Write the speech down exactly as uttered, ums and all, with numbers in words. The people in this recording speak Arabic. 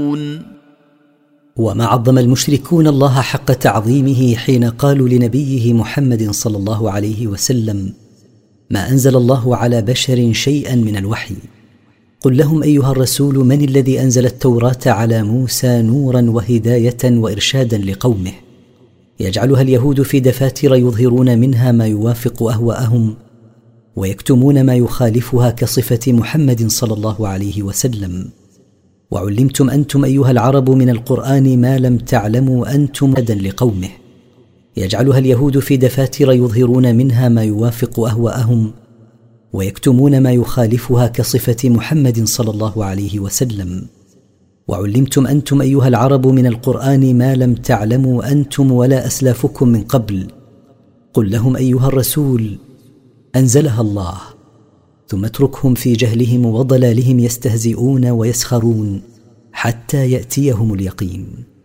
وما عظم المشركون الله حق تعظيمه حين قالوا لنبيه محمد صلى الله عليه وسلم: ما أنزل الله على بشر شيئا من الوحي. قل لهم أيها الرسول: من الذي أنزل التوراة على موسى نورا وهداية وإرشادا لقومه، يجعلها اليهود في دفاتر يظهرون منها ما يوافق أهواءهم ويكتمون ما يخالفها كصفة محمد صلى الله عليه وسلم. وعلمتم أنتم أيها العرب من القرآن ما لم تعلموا أنتم أدا لقومه، يجعلها اليهود في دفاتر يظهرون منها ما يوافق أهواءهم ويكتمون ما يخالفها كصفة محمد صلى الله عليه وسلم. وعلمتم أنتم أيها العرب من القرآن ما لم تعلموا أنتم ولا أسلافكم من قبل. قل لهم أيها الرسول: أنزلها الله، ثم اتركهم في جهلهم وضلالهم يستهزئون ويسخرون حتى يأتيهم اليقين.